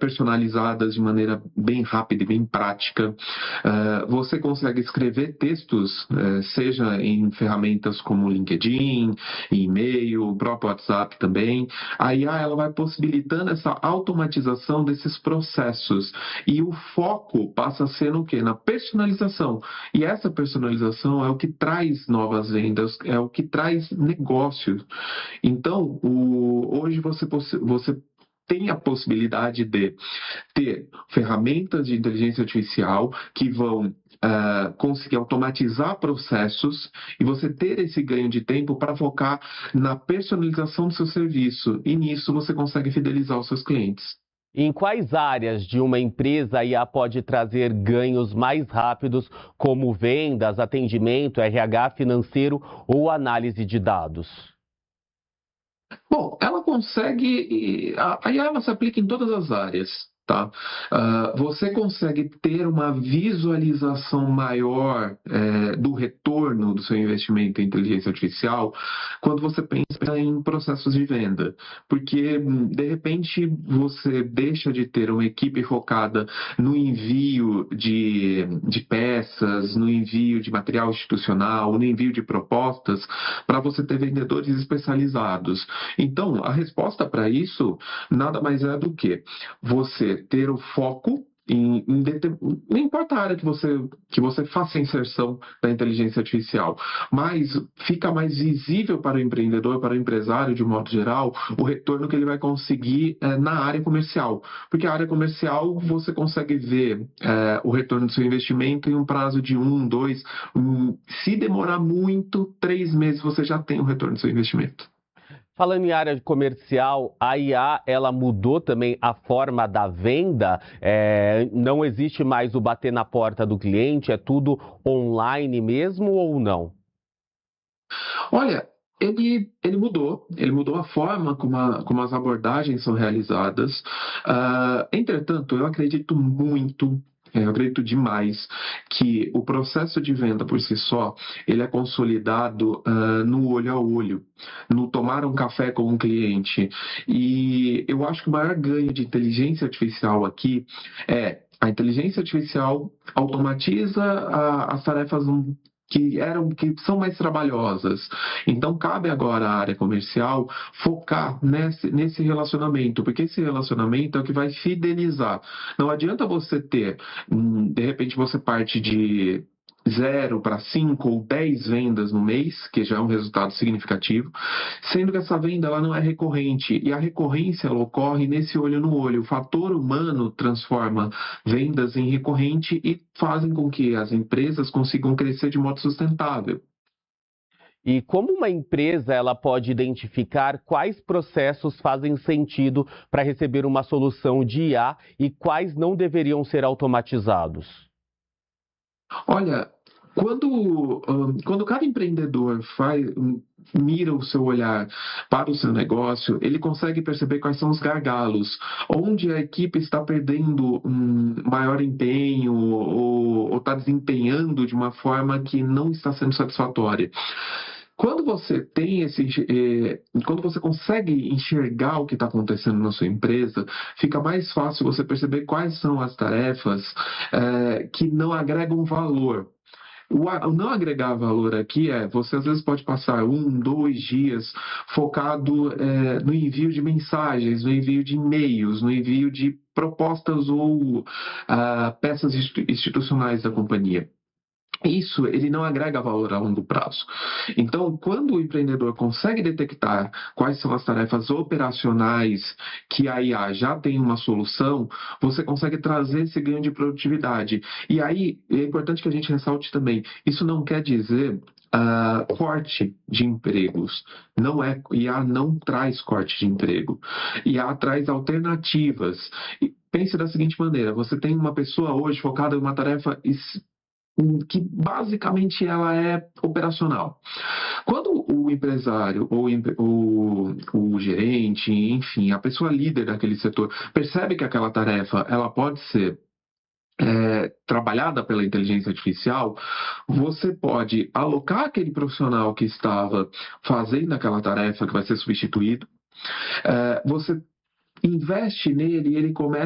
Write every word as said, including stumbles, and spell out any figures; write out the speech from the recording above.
personalizadas de maneira bem rápida e bem prática. Uh, você consegue escrever textos, uh, seja em ferramentas como LinkedIn, e-mail, o próprio WhatsApp também. A I A ela vai possibilitando essa automatização desses processos. E o foco passa a ser no quê? Na personalização. E essa personalização é o que traz novas vendas, é o que traz negócios. Então, o, hoje você, você tem a possibilidade de ter ferramentas de inteligência artificial que vão uh, conseguir automatizar processos e você ter esse ganho de tempo para focar na personalização do seu serviço. E nisso você consegue fidelizar os seus clientes. Em quais áreas de uma empresa a I A pode trazer ganhos mais rápidos, como vendas, atendimento, R H, financeiro ou análise de dados? Bom, ela consegue, a I A ela se aplica em todas as áreas, tá? Uh, você consegue ter uma visualização maior é, do retorno do seu investimento em inteligência artificial quando você pensa em processos de venda, porque de repente você deixa de ter uma equipe focada no envio de, de peças, no envio de material institucional, no envio de propostas, para você ter vendedores especializados. Então, a resposta para isso nada mais é do que você ter o foco em, em deter... não importa a área que você, que você faça a inserção da inteligência artificial, mas fica mais visível para o empreendedor, para o empresário de um modo geral, o retorno que ele vai conseguir é, na área comercial, porque a área comercial você consegue ver é, o retorno do seu investimento em um prazo de um, dois, um... se demorar muito, três meses você já tem o retorno do seu investimento. Falando em área comercial, a I A ela mudou também a forma da venda, é, não existe mais o bater na porta do cliente, é tudo online mesmo ou não? Olha, ele, ele mudou, ele mudou a forma como, a, como as abordagens são realizadas. Uh, entretanto, eu acredito muito Eu acredito demais que o processo de venda por si só, ele é consolidado uh, no olho a olho, no tomar um café com um cliente. E eu acho que o maior ganho de inteligência artificial aqui é a inteligência artificial automatiza a, as tarefas que eram que são mais trabalhosas. Então cabe agora à área comercial focar nesse, nesse relacionamento, porque esse relacionamento é o que vai fidelizar. Não adianta você ter, de repente você parte de zero para cinco ou dez vendas no mês, que já é um resultado significativo, sendo que essa venda ela não é recorrente, e a recorrência ela ocorre nesse olho no olho. O fator humano transforma vendas em recorrente e fazem com que as empresas consigam crescer de modo sustentável. E como uma empresa ela pode identificar quais processos fazem sentido para receber uma solução de I A e quais não deveriam ser automatizados? Olha, quando, quando cada empreendedor faz, mira o seu olhar para o seu negócio, ele consegue perceber quais são os gargalos, onde a equipe está perdendo um maior empenho ou está desempenhando de uma forma que não está sendo satisfatória. Quando você tem esse, eh, quando você consegue enxergar o que está acontecendo na sua empresa, fica mais fácil você perceber quais são as tarefas eh, que não agregam valor. O, o não agregar valor aqui é, você às vezes pode passar um, dois dias focado eh, no envio de mensagens, no envio de e-mails, no envio de propostas ou ah, peças institucionais da companhia. Isso, ele não agrega valor a longo prazo. Então, quando o empreendedor consegue detectar quais são as tarefas operacionais que a I A já tem uma solução, você consegue trazer esse ganho de produtividade. E aí, é importante que a gente ressalte também, isso não quer dizer uh, corte de empregos. Não é, I A não traz corte de emprego. I A traz alternativas. E pense da seguinte maneira, você tem uma pessoa hoje focada em uma tarefa que basicamente ela é operacional. Quando o empresário ou o, o gerente, enfim, a pessoa líder daquele setor percebe que aquela tarefa ela pode ser É, trabalhada pela inteligência artificial, você pode alocar aquele profissional que estava fazendo aquela tarefa que vai ser substituído, é, você investe nele e ele começa